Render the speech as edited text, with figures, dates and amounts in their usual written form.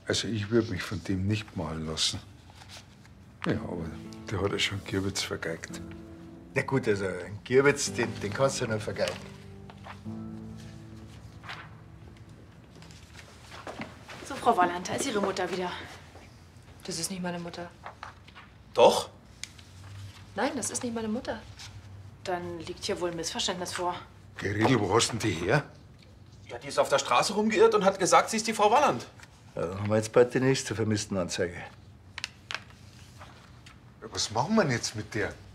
Also ich würde mich von dem nicht malen lassen. Ja, aber der hat ja schon Gierwitz vergeigt. Na gut, also einen Gierwitz, den kannst du ja noch vergeigen. So, Frau Walland, da ist Ihre Mutter wieder. Das ist nicht meine Mutter. Doch? Nein, das ist nicht meine Mutter. Dann liegt hier wohl ein Missverständnis vor. Geredel, wo hast denn die her? Ja, die ist auf der Straße rumgeirrt und hat gesagt, sie ist die Frau Walland. Ja, dann haben wir jetzt bald die nächste Vermisstenanzeige. Was machen wir denn jetzt mit der?